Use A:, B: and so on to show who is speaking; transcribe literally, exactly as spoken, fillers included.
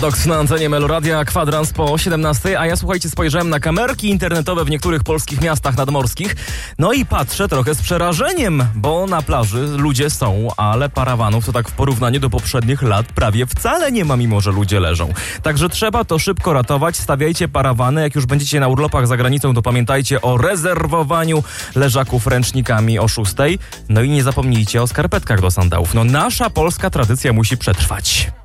A: Doks na antenie Meloradia, kwadrans po siedemnastej, a ja słuchajcie, spojrzałem na kamerki internetowe w niektórych polskich miastach nadmorskich, no i patrzę trochę z przerażeniem, bo na plaży ludzie są, ale parawanów to tak w porównaniu do poprzednich lat prawie wcale nie ma, mimo że ludzie leżą. Także trzeba to szybko ratować, stawiajcie parawany, jak już będziecie na urlopach za granicą, to pamiętajcie o rezerwowaniu leżaków ręcznikami o szóstej, no i nie zapomnijcie o skarpetkach do sandałów. No nasza polska tradycja musi przetrwać.